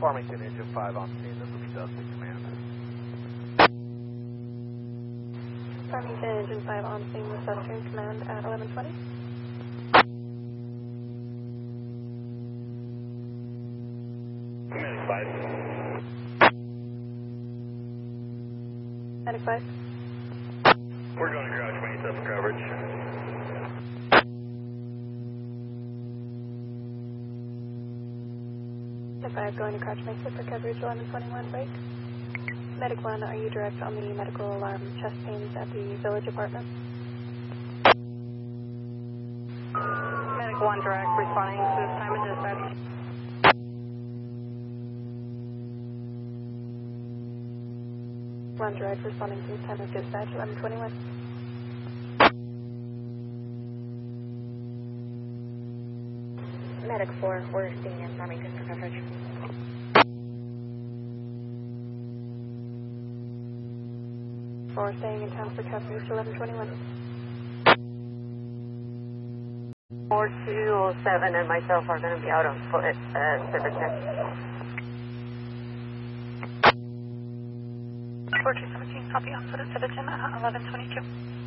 Farmington, Engine 5 on scene. This will be Dusty Command. Farmington, Engine 5 on scene with Dusty Command at 1120. Medic 5. Medic 5. We're going to garage main for coverage. Medic 5 going to Crouch Mesa for coverage 1121 break. Medic 1, are you direct on the medical alarm chest pains at the village apartment? Medic 1 direct, responding to this time of dispatch. One direct responding to this time of dispatch 1121. Medic 4, we're staying in Farmington for coverage. For staying in town for coverage 1121. 4207 and myself are going to be out on foot at Civitan. 4217, copy on foot at Civitan 1122.